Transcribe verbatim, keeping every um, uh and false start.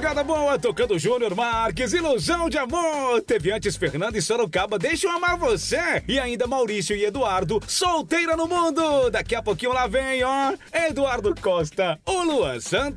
madrugada boa, tocando Júnior Marques, Ilusão de Amor. Teve antes Fernando e Sorocaba, Deixa eu Amar Você. E ainda Maurício e Eduardo, Solteira no Mundo. Daqui a pouquinho lá vem, ó, Eduardo Costa, o Luan Santana.